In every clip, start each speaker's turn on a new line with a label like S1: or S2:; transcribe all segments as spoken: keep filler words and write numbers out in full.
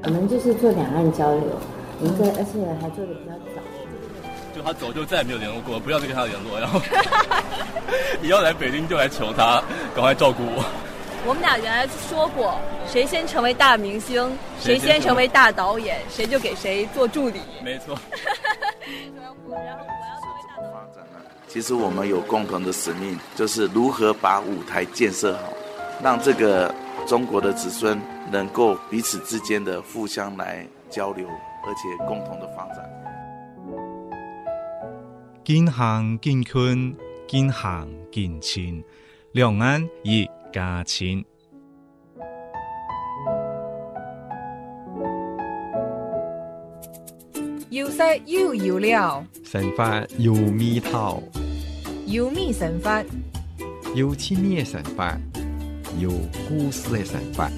S1: 我们就是做两岸交流，一个而且还做的比较早。
S2: 就他走就再也没有联络过，不要再跟他联络，然后你要来北京就来求他，赶快照顾我。
S3: 我们俩原来说过，谁先成为大明星，谁先成为大导演，谁就给谁做助理。
S2: 没错。
S4: 其实我们有共同的使命，就是如何把舞台建设好，让这个中国的子孙能够彼此之间的互相来交流，而且共同的发展。
S5: 近乡近近，近乡近亲，两岸一家亲。
S6: 有色又有料，
S7: 神法有味道，
S6: 有味神法，
S7: 有趣味的神法，有故事的神法。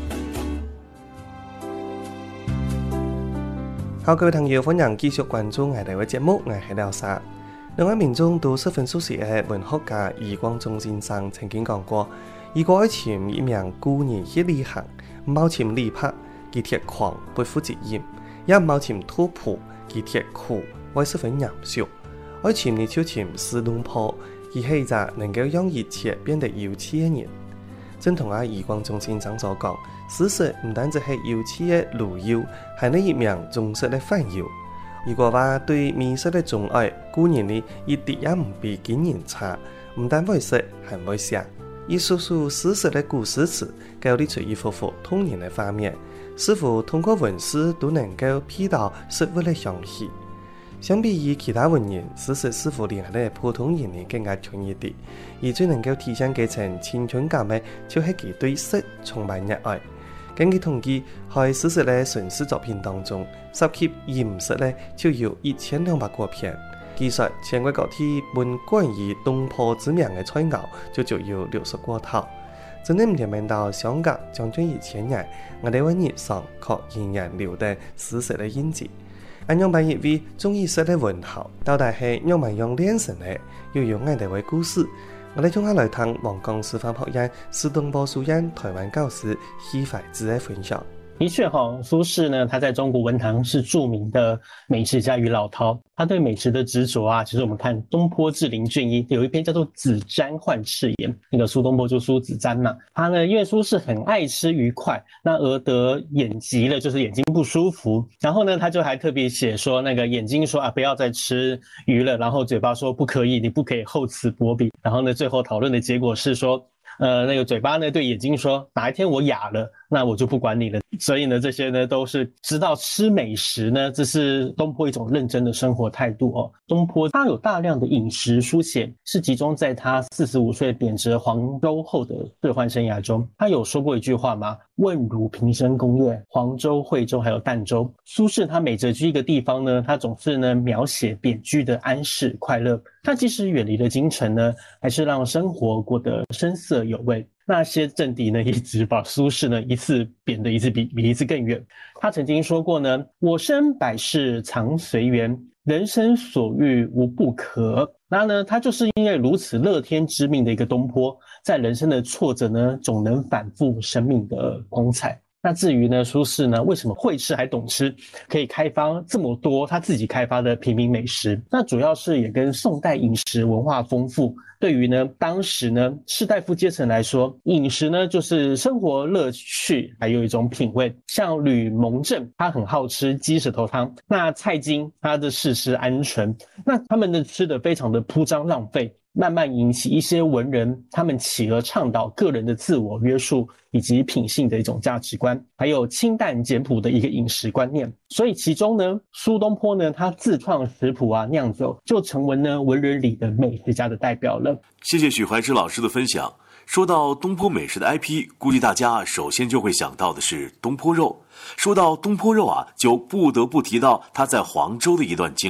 S8: 好，各位朋友，歡迎繼續關注我哋嘅節目，我係廖沙。兩岸民眾都十分熟悉嘅文學家余光中先生曾經講過：如果愛潛一名孤兒去旅行，唔好潛旅客，佢鐵狂不負責任；也唔好潛土鋪，佢鐵苦，會十分嚴肅。愛潛你就潛蘇東坡，佢係一個能夠讓一切變得有趣嘅人。正同阿余光中先生所講，事實唔單止係有趣嘅旅遊，係呢一名忠實嘅飯友。如果話對美食嘅鍾愛，固然呢一啲也唔比經驗差，唔但會食，還會寫。以述述事實嘅故事詞，構立出一幅幅動人嘅畫面，似乎通過文字都能夠翕到食物嘅香氣。相比於其他文人，事實似乎令我哋普通人呢更加專一啲，而最能夠體現幾層青春感嘅，就係佢對食充滿熱愛。根據統計，喺事實嘅純詩作品當中，涉及飲食咧就有一千兩百多篇。其實全國各地本關於東坡知名嘅菜肴就就有六十多套。真係唔連問到相隔將近一千年，我哋喺日上卻仍然留低事實嘅印記。按樣辦一位中意食嘅文豪，到底係樣咪用練成嘅，又有我哋嘅故事。我哋將下來聽黃岡師範學院蘇東坡書院台灣教師許懷之嘅分享。
S9: 的確哈，蘇軾呢，他在中國文壇是著名的美食家與老饕。他對美食的執着啊，其實我們看東坡志林卷一有一篇叫做《子瞻患赤炎》，那個蘇東坡就蘇子瞻嘛。他呢，因為蘇軾很愛吃魚塊，那而得眼疾了，就是眼睛不舒服。然後呢，他就還特別寫說，那個眼睛說啊，不要再吃魚了，然後嘴巴說不可以，你不可以厚此薄彼。然後呢，最後討論的結果是說，呃，那個嘴巴呢對眼睛說，哪一天我啞了，那我就不管你了。所以呢，這些呢都是知道吃美食呢，這是東坡一種認真的生活態度哦。東坡他有大量的飲食書寫，是集中在他四十五歲貶謫黃州後的仕宦生涯中。他有說過一句話嗎？問汝平生功業，黃州、惠州還有儋州。蘇軾他每謫居一個地方呢，他總是呢描寫貶居的安適快樂。他即使遠離了京城呢，還是讓生活過得聲色有味。那些政敵呢，一直把蘇軾呢一次貶得一次比比一次更遠。他曾經說過呢，我生百世藏隨緣，人生所欲無不可。那呢，他就是因為如此樂天知命的一個東坡，在人生的挫折呢，總能反復生命的光彩。那至於呢，蘇軾呢，為什麼會吃還懂吃，可以開發這麼多他自己開發的平民美食？那主要是也跟宋代飲食文化豐富，對於呢當時呢士大夫階層來說，飲食呢就是生活樂趣，還有一種品味。像呂蒙正，他很好吃雞舌頭湯；那蔡京，他的事事鵪鶉。那他們呢吃得非常的鋪張浪費，慢慢引起一些文人，他們企鵝倡導個人的自我約束以及品性的一種價值觀，還有清淡簡樸的一個飲食觀念。所以其中呢，蘇東坡呢，他自創食譜啊，釀酒就成為呢文人裡的美食家的代表了。
S10: 謝謝許懷之老師的分享。說到東坡美食的 I P， 估計大家首先就會想到的是東坡肉。說到東坡肉啊，就不得不提到他在黃州的一段經歷。